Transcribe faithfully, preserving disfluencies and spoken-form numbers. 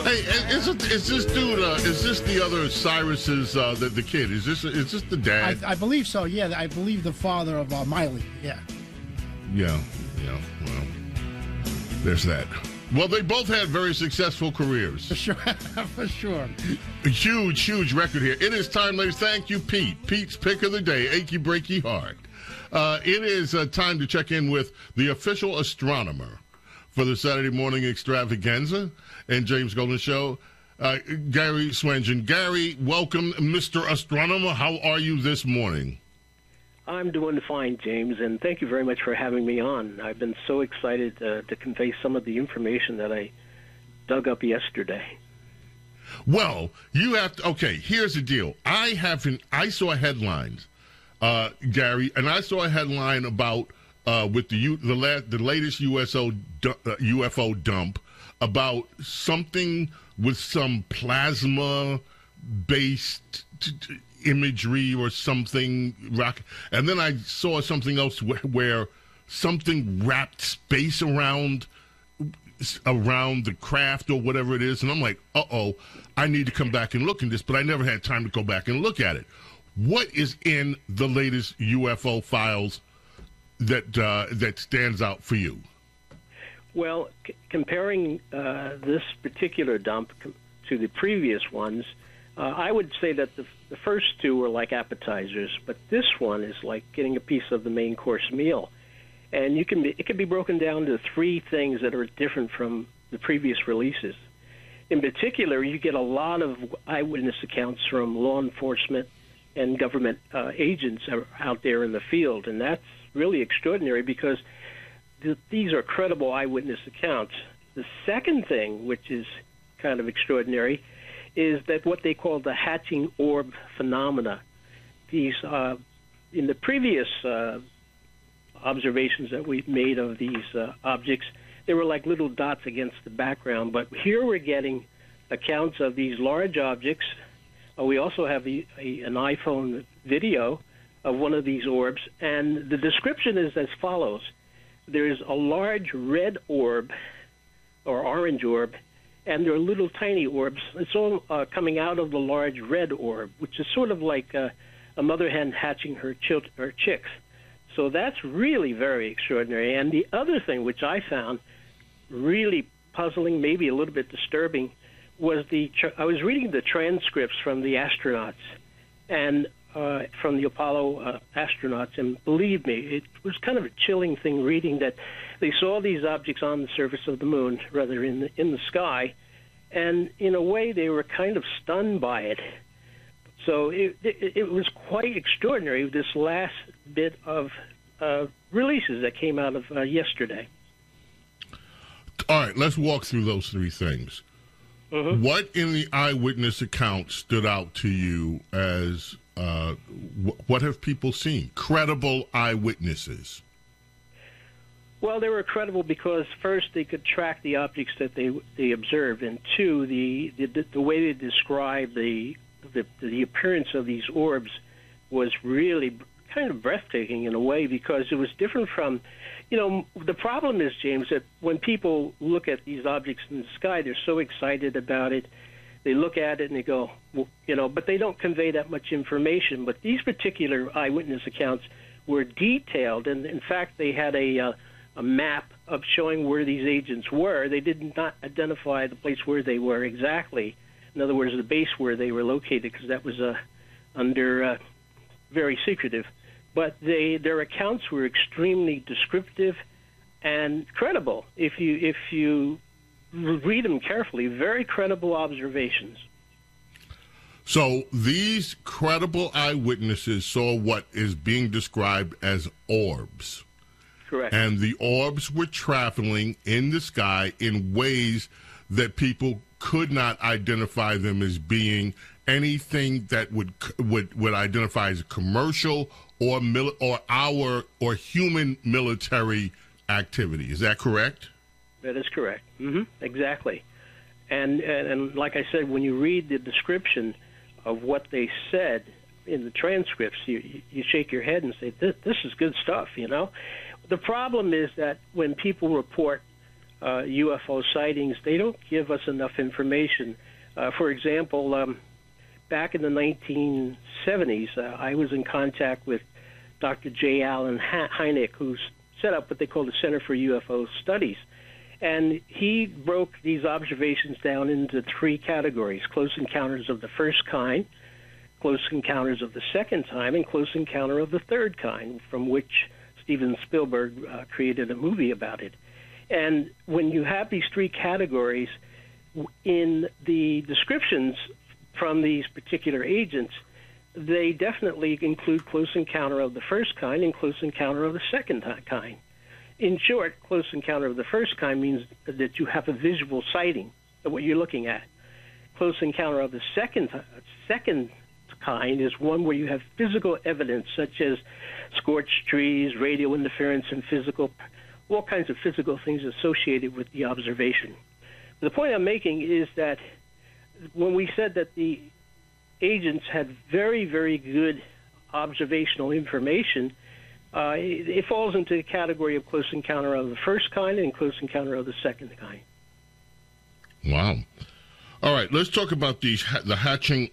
Hey, is, it, is this dude? Uh, is this the other Cyrus's uh, the the kid? Is this is this the dad? I, I believe so. Yeah, I believe the father of uh, Miley. Yeah. Yeah, yeah. Well, there's that. Well, they both had very successful careers. For sure. For sure. A huge, huge record here. It is time, ladies. Thank you, Pete. Pete's pick of the day. Achy, breaky, heart. Uh, it is uh, time to check in with the official astronomer for the Saturday morning extravaganza and James Golden Show, uh, Gary Swangen. Gary, welcome, Mister Astronomer. How are you this morning? I'm doing fine, James, and thank you very much for having me on. I've been so excited uh, to convey some of the information that I dug up yesterday. Well, you have to, okay, here's the deal. I haven't, I saw headlines, uh, Gary, and I saw a headline about, uh, with the U, the, la- the latest U S O, uh, U F O dump about something with some plasma-based t- t- imagery or something, rock, and then I saw something else where, where something wrapped space around around the craft or whatever it is, and I'm like, uh-oh, I need to come back and look at this, but I never had time to go back and look at it. What is in the latest U F O files that uh, that stands out for you? Well, c- comparing uh, this particular dump com- to the previous ones, Uh, I would say that the, the first two were like appetizers, but this one is like getting a piece of the main course meal. And you can be, it can be broken down to three things that are different from the previous releases. In particular, you get a lot of eyewitness accounts from law enforcement and government uh, agents out there in the field, and that's really extraordinary because th- these are credible eyewitness accounts. The second thing, which is kind of extraordinary, is that what they call the hatching orb phenomena. These, uh, in the previous uh, observations that we've made of these uh, objects, they were like little dots against the background. But here we're getting accounts of these large objects. Uh, we also have a, a, an iPhone video of one of these orbs, and the description is as follows. There is a large red orb, or orange orb, and there are little tiny orbs. It's all uh, coming out of the large red orb, which is sort of like uh, a mother hen hatching her, chil- her chicks. So that's really very extraordinary. And the other thing, which I found really puzzling, maybe a little bit disturbing, was the tr- I was reading the transcripts from the astronauts and uh, from the Apollo uh, astronauts, and believe me, it was kind of a chilling thing reading that they saw these objects on the surface of the moon, rather in the, in the sky, and in a way they were kind of stunned by it. So it, it, it was quite extraordinary, this last bit of uh, releases that came out of uh, yesterday. All right, let's walk through those three things. Mm-hmm. What in the eyewitness account stood out to you as, uh, w- what have people seen? Credible eyewitnesses. Well, they were credible because, first, they could track the objects that they they observed, and two, the the, the way they described the, the the appearance of these orbs was really kind of breathtaking in a way, because it was different from, you know, the problem is, James, that when people look at these objects in the sky, they're so excited about it. They look at it and they go, well, you know, but they don't convey that much information. But these particular eyewitness accounts were detailed, and in fact, they had a uh, a map of showing where these agents were. They did not identify the place where they were exactly. In other words, the base where they were located, because that was uh, under uh, very secretive. But they, their accounts were extremely descriptive and credible. If you if you read them carefully, very credible observations. So these credible eyewitnesses saw what is being described as orbs. Correct. And the orbs were traveling in the sky in ways that people could not identify them as being anything that would would, would identify as commercial or mil- or our or human military activity. Is that correct? That is correct. Mm-hmm. Exactly. And, and and like I said, when you read the description of what they said in the transcripts, you you shake your head and say, this, this is good stuff, you know? The problem is that when people report uh, U F O sightings, they don't give us enough information. Uh, for example, um, back in the nineteen seventies, uh, I was in contact with Doctor J. Allen Hynek, who's set up what they call the Center for U F O Studies. And he broke these observations down into three categories: close encounters of the first kind, close encounters of the second time, and close encounter of the third kind, from which Steven Spielberg uh, created a movie about it. And when you have these three categories, in the descriptions from these particular agents, they definitely include close encounter of the first kind and close encounter of the second kind. In short, close encounter of the first kind means that you have a visual sighting of what you're looking at. Close encounter of the second second kind is one where you have physical evidence, such as scorched trees, radio interference, and physical, all kinds of physical things associated with the observation. The point I'm making is that when we said that the agents had very, very good observational information, uh, it, it falls into the category of close encounter of the first kind and close encounter of the second kind. Wow. All right, let's talk about these the hatching